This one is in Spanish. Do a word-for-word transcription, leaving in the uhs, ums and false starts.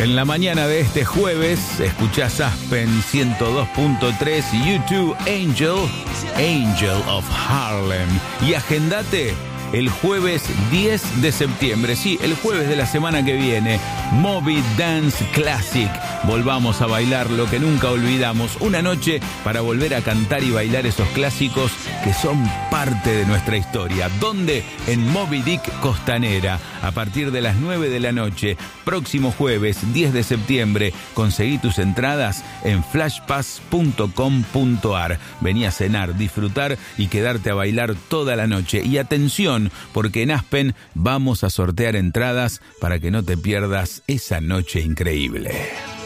En la mañana de este jueves, escuchás Aspen ciento dos punto tres, U dos Angel, Angel of Harlem. Y agendate el jueves diez de septiembre, sí, el jueves de la semana que viene, Moby Dance Classic. Volvamos a bailar lo que nunca olvidamos. Una noche para volver a cantar y bailar esos clásicos que son parte de nuestra historia. ¿Dónde? En Moby Dick Costanera, a partir de las nueve de la noche. Próximo jueves, diez de septiembre. Conseguí tus entradas en flashpass punto com punto ar. Vení a cenar, disfrutar y quedarte a bailar toda la noche. Y atención, porque en Aspen vamos a sortear entradas para que no te pierdas esa noche increíble.